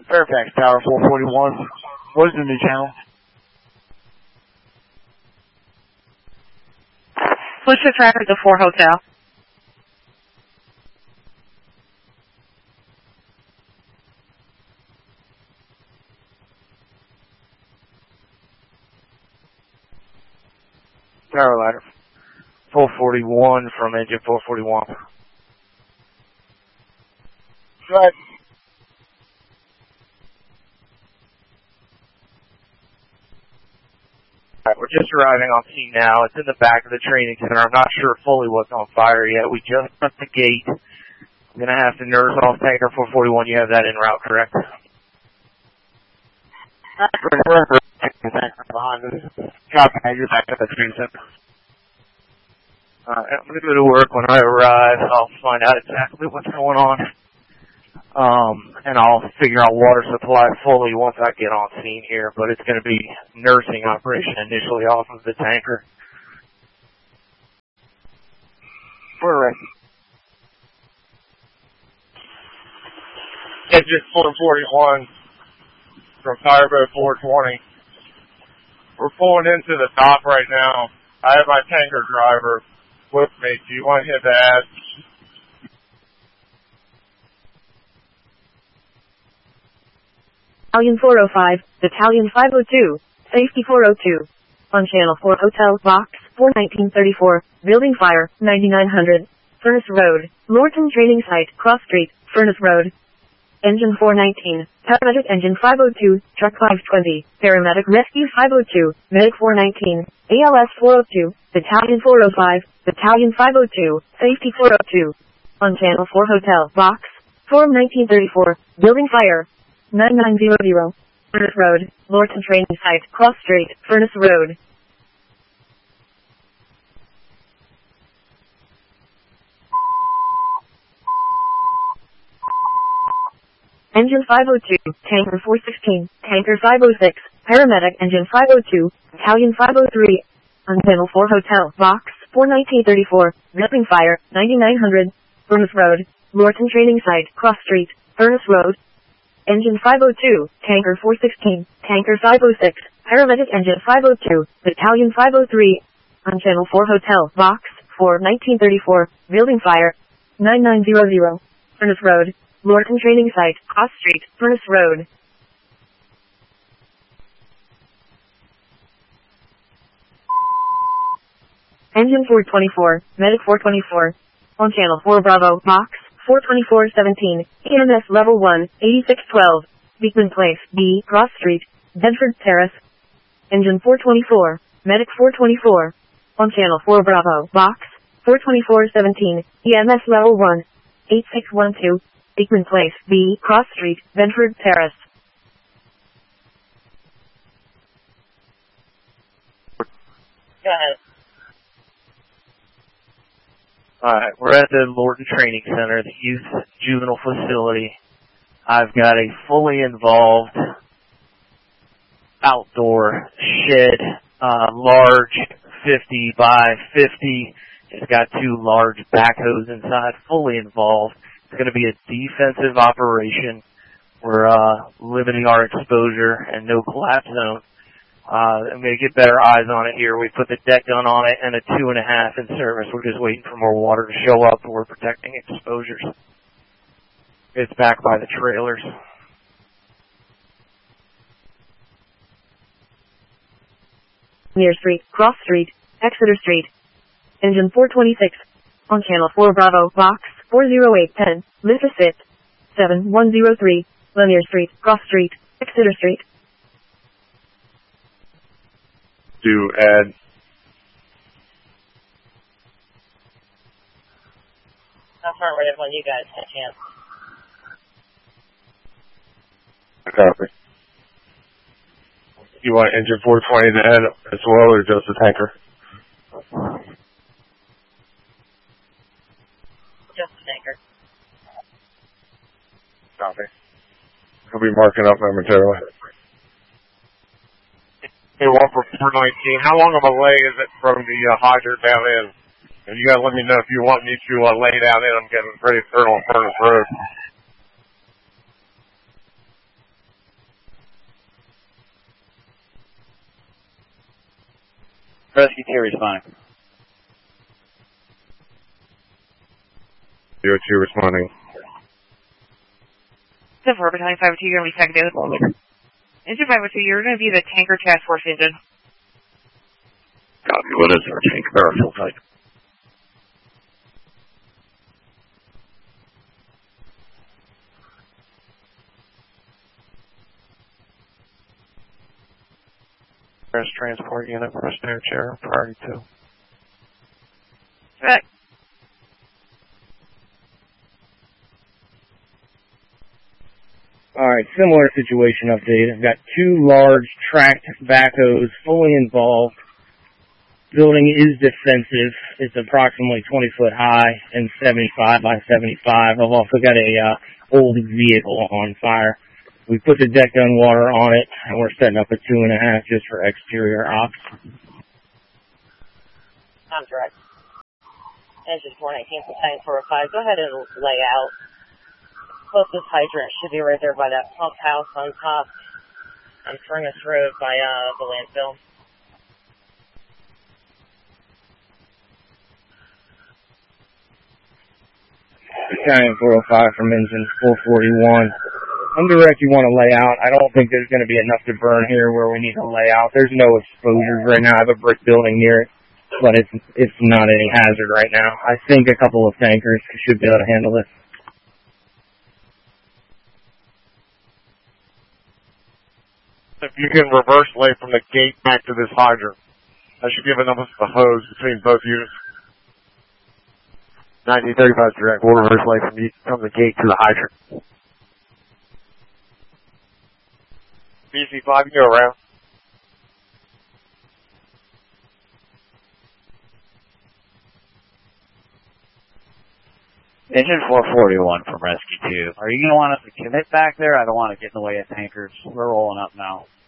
Fairfax Tower 441. What is the new channel? Switch the traffic to 4 Hotel. Tower ladder 441 from engine 441. Right. We're just arriving on scene now. It's in the back of the training center. I'm not sure fully what's on fire yet. We just left the gate. I'm going to have to nurse off tanker 441. You have that en route, correct? Behind the shop manager back at the training center. I'm going to go to work. When I arrive, I'll find out exactly what's going on. And I'll figure out water supply fully once I get on scene here, but it's going to be nursing operation initially off of the tanker. We're ready. Engine 441 from Fireboat 420. We're pulling into the dock right now. I have my tanker driver with me. Do you want him to add? Battalion 405, Battalion 502, Safety 402. On Channel 4 Hotel, Box 41934, Building Fire, 9900, Furnace Road, Lorton Training Site, Cross Street, Furnace Road. Engine 419, Paramedic Engine 502, Truck 520, Paramedic Rescue 502, Medic 419, ALS 402, Battalion 405, Battalion 502, Safety 402. On Channel 4 Hotel, Box 41934, Building Fire, 9900, Furnace Road, Lorton Training Site, Cross Street, Furnace Road. Engine 502, Tanker 416, Tanker 506, Paramedic Engine 502, Battalion 503. On Channel 4 Hotel, Box 41934, Building Fire, 9900, Furnace Road, Lorton Training Site, Cross Street, Furnace Road. Engine 502, Tanker 416, Tanker 506, Paramedic Engine 502, Battalion 503. On Channel 4 Hotel, Box 41934, Building Fire, 9900, Furnace Road, Lorton Training Site, Cross Street, Furnace Road. Engine 424, Medic 424. On Channel 4 Bravo, Box 42417, EMS Level 1, 8612, Beekman Place, B, Cross Street, Bedford Terrace. Engine 424, Medic 424. On Channel 4 Bravo, Box 42417, EMS Level 1, 8612, Beekman Place, B, Cross Street, Bedford Terrace. Go ahead. Alright, we're at the Lorton Training Center, the youth juvenile facility. I've got a fully involved outdoor shed, large 50 by 50. It's got 2 large backhoes inside, fully involved. It's going to be a defensive operation. We're limiting our exposure and no collapse zone. I'm going to get better eyes on it here. We put the deck gun on it and a 2.5 in service. We're just waiting for more water to show up. We're protecting exposures. It's backed by the trailers. Near Street, Cross Street, Exeter Street. Engine 426. On Channel 4 Bravo, Box 40810, Lymphocyte 7103, Lanier Street, Cross Street, Exeter Street. To add. Affirmative when you guys have a chance. Copy. You want engine 420 to add as well, or just the tanker? Just the tanker. Copy. He'll be marking up momentarily. Hey, one for 419. How long of a lay is it from the hydrant down in? And you gotta let me know if you want me to lay down in. I'm getting ready to turn on Furnace Road. Rescue 2 responding. 02 responding. The Battalion 502, you're going to be second with Engine 502, you're going to be the tanker task force engine. Copy. What is our tank barrel type? Transport unit, reverse air chair, priority 2. Right. Alright, similar situation update. I've got 2 large tracked backhoes fully involved. Building is defensive. It's approximately 20 foot high and 75 by 75. I've also got a old vehicle on fire. We put the deck gun water on it, and we're setting up a 2.5 just for exterior ops. I'm direct. Engine 419 Battalion 405, go ahead and lay out. Closest hydrant should be right there by that pump house on top on Furnace Road by the landfill. Battalion 405 from engine 441. I'm direct you want to lay out. I don't think there's going to be enough to burn here where we need to lay out. There's no exposures right now. I have a brick building near it, but it's not any hazard right now. I think a couple of tankers should be able to handle this. If you can reverse lay from the gate back to this hydrant, that should give enough of the hose between both units. 1935 direct, we'll reverse lay from the gate to the hydrant. BC5, you go around. Engine 441 from Rescue 2. Are you going to want us to commit back there? I don't want to get in the way of tankers. We're rolling up now.